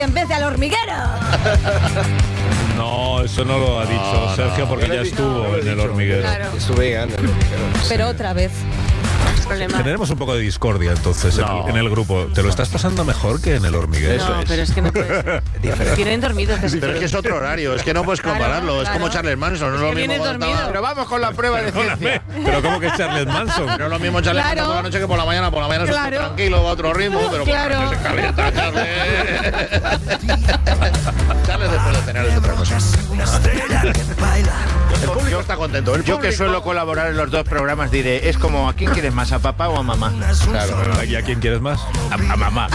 en vez de al hormiguero. No, eso no lo ha dicho Sergio porque ya estuvo en el hormiguero. Claro. Estuve en el hormiguero. Pero otra vez. Problema. Generemos un poco de discordia entonces en el grupo. ¿Te lo estás pasando mejor que en el hormiguero? No, pero es que no puede ser. Tienen dormidos. Pero es que es otro horario, es que no puedes compararlo. Claro, es como claro. Charles Manson, no es lo mismo. vienes cuando dormido. estaba- Pero vamos con la prueba de ciencia. Perdóname, pero ¿cómo que Charles Manson? No es lo mismo Charles Claro. Manson por la noche que por la mañana. Por la mañana Claro. es tranquilo, va a otro ritmo, pero por la Claro. noche se calienta, Charles. Charles después de cenar es otra cosa. El público está contento. Yo que suelo colaborar en los dos programas diré, es como, ¿a quién quieres más, a papá o a mamá? Claro, ¿Y a quién quieres más? A mamá.